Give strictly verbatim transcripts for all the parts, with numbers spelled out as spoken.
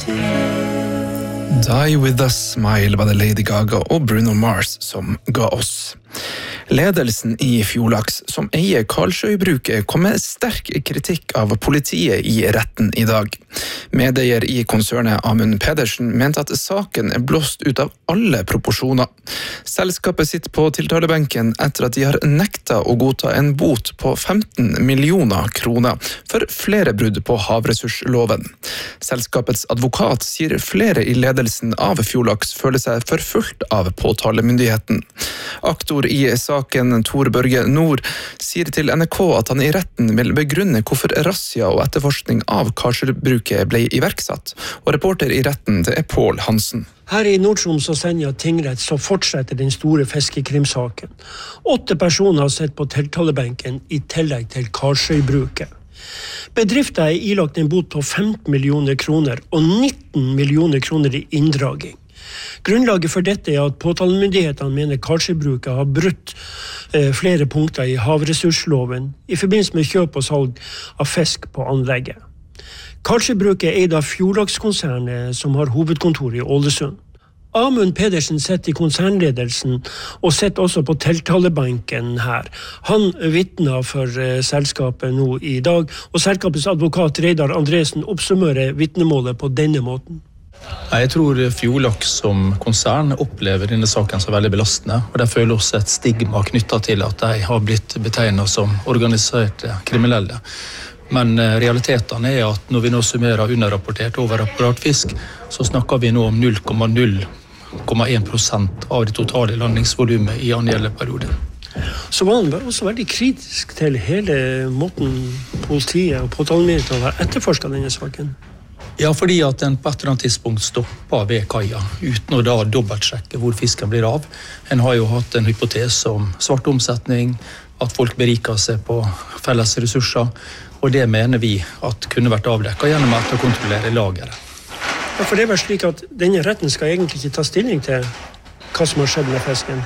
Die With A Smile var det Lady Gaga og Bruno Mars som ga oss. Ledelsen i Fjordlaks, som eier Karlsøybruket, kom med sterk kritikk av politiet i retten i dag. Medeier i konsernet Amund Pedersen mente at saken er blåst ut av alle proporsjoner. Selskapet sitter på tiltalebenken etter at de har nekta å godta en bot på femten millioner kroner for flere brudd på havressursloven. Selskapets advokat sier flere i ledelsen av Fjordlaks føler seg forfulgt av påtalemyndigheten. Aktor i saken Tor Børge Nord sier til N R K at han i retten vil begrunne hvorfor razzia og etterforskning av Karlsøybruket ble iverksatt, og reporter i retten det er Pål Hansen. Her i Nord-Troms og Senja tingrett så fortsetter den store fiskekrimsaken. Åtte personer har sett på tiltalebenken i tillegg til Karlsøybruket. Bedriften er ilagt en bot på femten millioner kroner og nitten millioner kroner i inndraging. Grunnlaget for dette er at påtalemyndighetene mener Karlsøybruket har brutt eh, flere punkter i havressursloven i forbindelse med kjøp og salg av fisk på anlegget. Karlsøybruket er eid av Fjordlakskonsernet som har hovedkontor i Ålesund. Amund Pedersen sitter i konsernledelsen og sitter også på tiltalebanken her. Han vitner for uh, selskapet nå i dag, og selskapets advokat Reidar Andresen oppsummerer vitnemålet på denne måten. Jeg tror Fjordlaks som konsern opplever denne saken som veldig belastende, og de føler også et stigma knyttet til at de har blitt betegnet som organiserte kriminelle. Men realiteten er at når vi nå summerer underrapportert og overrapportert fisk, så snakker vi nå om null komma null komma én prosent av det totale landingsvolumet i angjeldende periode. Så var han også veldig kritisk til hele måten politiet og påtalemyndighetene har etterforsket denne saken. Ja, fordi at den på et eller annet tidspunkt stopper ved kaia, uten å da dobbeltsjekke hvor fisken blir av. En har jo hatt en hypotese om svart omsetning, at folk beriker seg på felles ressurser, og det mener vi at kunne vært avdekket gjennom at å kontrollere lageret. Ja, for det er vel slik at denne retten skal egentlig ikke ta stilling til hva som har skjedd med fisken?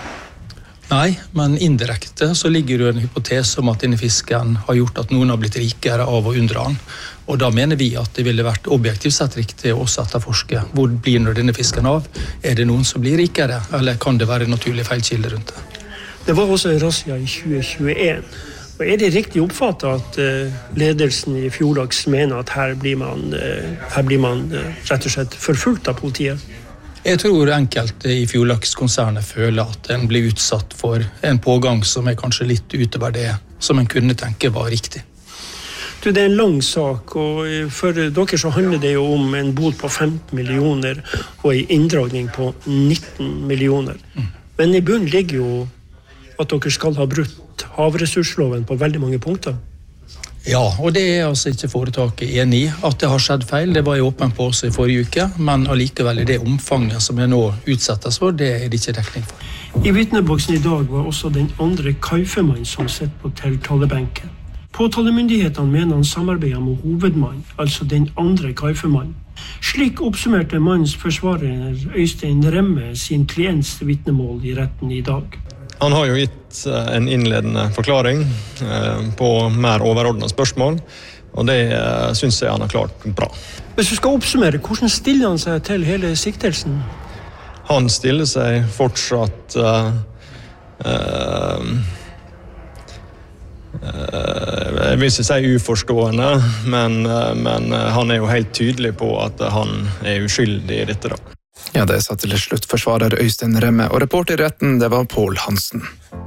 Nei, men indirekte så ligger jo en hypotese om at denne fisken har gjort at noen har blitt rikere av å undre han. Og da mener vi at det ville vært objektivt sett riktig å også etterforske. Hvor blir nå denne fisken av? Er det noen som blir rikere, eller kan det være naturlig feilkilde rundt det? Det var også en razzia i tjue tjueen. Og er det riktig oppfattet at uh, ledelsen i Fjordlaks mener at her blir man, uh, her blir man uh, rett og slett forfulgt av politiet? Jeg tror enkelte i Fjordlaks-konsernet føler at en blir utsatt for en pågang som er kanskje litt utover det som en kunne tenke var riktig. Du, det er en lang sak, og for dere så handler det jo om en bot på femten millioner og en inndragning på nitten millioner. Mm. Men i bunnen ligger jo at dere skal ha brutt havressursloven på veldig mange punkter. Ja, og det er altså ikke foretaket enig i. At det har skjedd feil, det var jeg åpen på også i forrige uke, men allikevel i det omfanget som jeg nå utsettes for, det er det ikke dekning for. I vitneboksen i dag var også den andre kaifemann som sitter på tiltalebenken. Påtalemyndighetene mener han samarbeider med hovedmann, altså den andre kaifemann. Slik oppsummerte mannens forsvarer Øystein Remme sin klients vitnemål i retten i dag. Han har jo gitt en innledende forklaring på mer overordnet spørsmål, og det synes jeg han har klart bra. Hvis du skal oppsummere, hvordan stiller han seg til hele siktelsen? Han stiller seg fortsatt uh, uh, jeg vil ikke si uforstående, men, men han er jo helt tydelig på at han er uskyldig i dette da. Ja, det sa til slutt forsvarer Øystein Remme, og reporter i retten det var Pål Hansen.